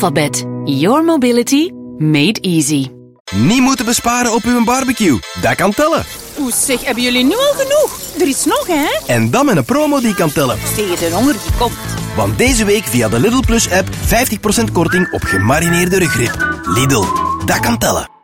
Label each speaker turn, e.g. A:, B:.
A: Alphabet. Your mobility made easy.
B: Niet moeten besparen op uw barbecue. Dat kan tellen.
C: Oeh, zeg, hebben jullie nu al genoeg? Er is nog, hè?
B: En dan met een promo die kan tellen.
C: Tegen de honger die komt.
B: Want deze week via de Lidl Plus app 50% korting op gemarineerde rugrib. Lidl, dat kan tellen.